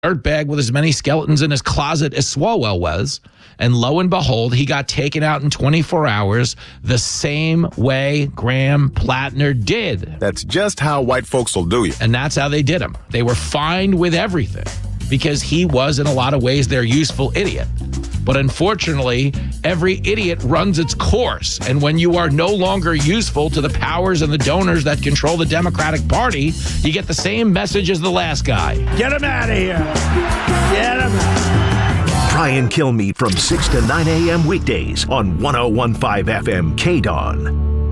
dirtbag with as many skeletons in his closet as Swalwell was. And lo and behold, he got taken out in 24 hours the same way Graham Plattner did. That's just how white folks will do you. And that's how they did him. They were fine with everything because he was, in a lot of ways, their useful idiot. But unfortunately, every idiot runs its course. And when you are no longer useful to the powers and the donors that control the Democratic Party, you get the same message as the last guy. Get him out of here. Get him out. Brian Kilmeade from 6 to 9 a.m. weekdays on 101.5 FM KDON.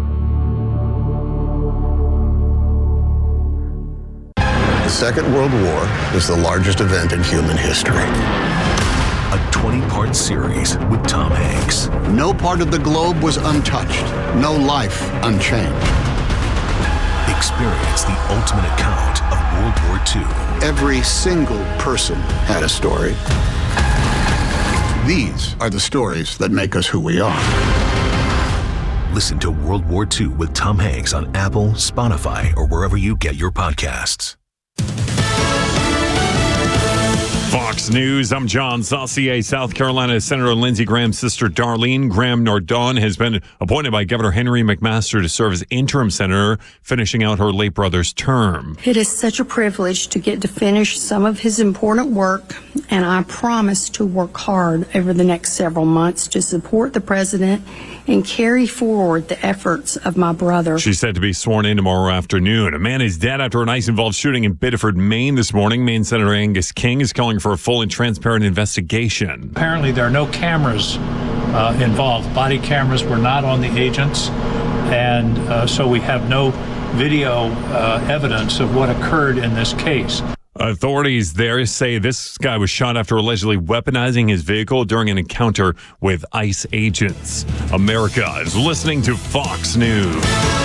The Second World War is the largest event in human history. A 20-part series with Tom Hanks. No part of the globe was untouched. No life unchanged. Experience the ultimate account of World War II. Every single person had a story. These are the stories that make us who we are. Listen to World War II with Tom Hanks on Apple, Spotify, or wherever you get your podcasts. Fox News, I'm John Saucier. South Carolina Senator Lindsey Graham's sister Darlene Graham Nardone has been appointed by Governor Henry McMaster to serve as interim senator, finishing out her late brother's term. It is such a privilege to get to finish some of his important work, and I promise to work hard over the next several months to support the president and carry forward the efforts of my brother. She's set to be sworn in tomorrow afternoon. A man is dead after an ICE-involved shooting in Biddeford, Maine this morning. Maine Senator Angus King is calling for a full and transparent investigation. Apparently there are no cameras involved. Body cameras were not on the agents, and so we have no video evidence of what occurred in this case. Authorities there say this guy was shot after allegedly weaponizing his vehicle during an encounter with ICE agents. America is listening to Fox News.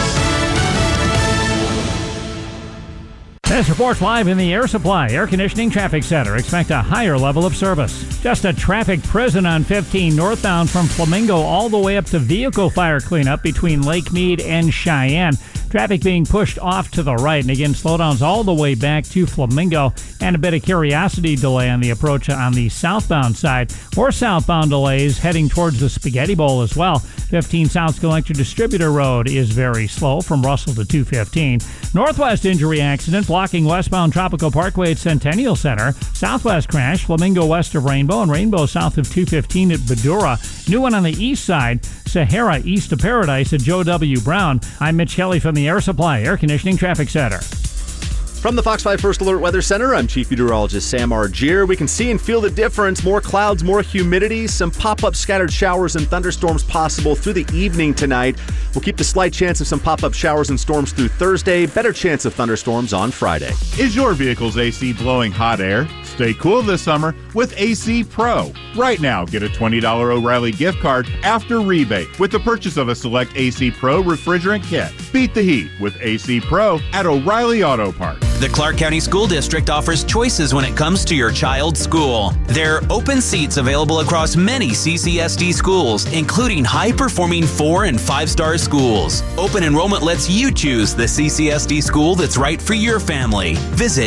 This report's live in the Air Supply Air Conditioning Traffic Center. Expect a higher level of service. Just a traffic prison on 15 northbound from Flamingo all the way up to vehicle fire cleanup between Lake Mead and Cheyenne. Traffic being pushed off to the right, and again, slowdowns all the way back to Flamingo, and a bit of curiosity delay on the approach on the southbound side. More southbound delays heading towards the Spaghetti Bowl as well. 15 South Collector Distributor Road is very slow from Russell to 215. Northwest injury accident blocking westbound Tropical Parkway at Centennial Center. Southwest crash, Flamingo west of Rainbow, and Rainbow south of 215 at Badura. New one on the east side, Sahara east of Paradise at Joe W. Brown. I'm Mitch Kelly from the Air Supply Air Conditioning Traffic Center. From the Fox 5 First Alert Weather Center, I'm Chief Meteorologist Sam Argier. We can see and feel the difference. More clouds, more humidity, some pop-up scattered showers and thunderstorms possible through the evening tonight. We'll keep the slight chance of some pop-up showers and storms through Thursday. Better chance of thunderstorms on Friday. Is your vehicle's AC blowing hot air? Stay cool this summer with AC Pro. Right now, get a $20 O'Reilly gift card after rebate with the purchase of a select AC Pro refrigerant kit. Beat the heat with AC Pro at O'Reilly Auto Parts. The Clark County School District offers choices when it comes to your child's school. There are open seats available across many CCSD schools, including high-performing 4- and 5-star schools. Open enrollment lets you choose the CCSD school that's right for your family. Visit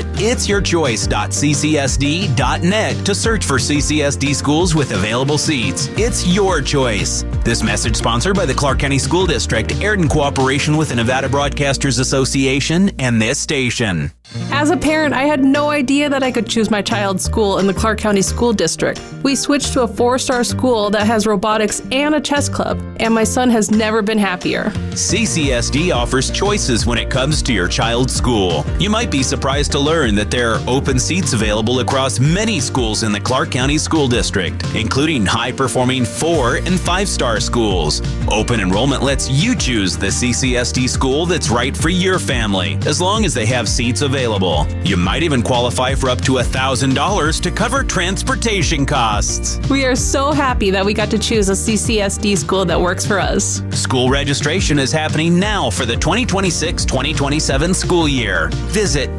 itsyourchoice.ccsd.net to search for CCSD schools with available seats. It's your choice. This message sponsored by the Clark County School District, aired in cooperation with the Nevada Broadcasters Association and this station. As a parent, I had no idea that I could choose my child's school in the Clark County School District. We switched to a 4-star school that has robotics and a chess club, and my son has never been happier. CCSD offers choices when it comes to your child's school. You might be surprised to learn that there are open seats available across many schools in the Clark County School District, including high-performing 4- and 5-star schools. Open enrollment lets you choose the CCSD school that's right for your family, as long as they have seats available. You might even qualify for up to $1,000 to cover transportation costs. We are so happy that we got to choose a CCSD school that works for us. School registration is happening now for the 2026-2027 school year. Visit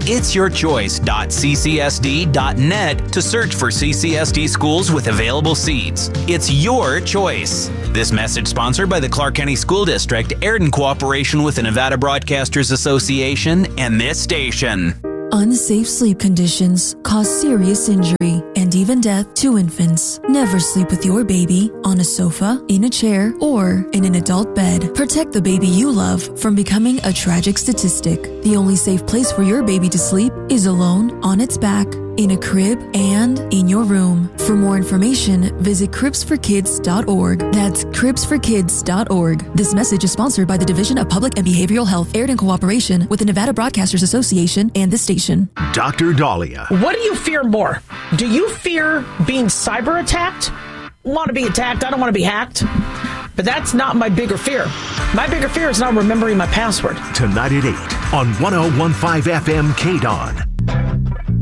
itsyourchoice.ccsd.net to search for CCSD schools with available seats. It's your choice. This message sponsored by the Clark County School District, aired in cooperation with the Nevada Broadcasters Association and this station. Unsafe sleep conditions cause serious injury and even death to infants. Never sleep with your baby on a sofa, in a chair, or in an adult bed. Protect the baby you love from becoming a tragic statistic. The only safe place for your baby to sleep is alone, on its back, in a crib, and in your room. For more information, visit cribsforkids.org. That's cribsforkids.org. This message is sponsored by the Division of Public and Behavioral Health, aired in cooperation with the Nevada Broadcasters Association and this station. Dr. Dahlia. What do you fear more? Do you fear being cyber attacked? Want to be attacked? I don't want to be hacked. But that's not my bigger fear. My bigger fear is not remembering my password. Tonight at 8 on 101.5 FM KDON.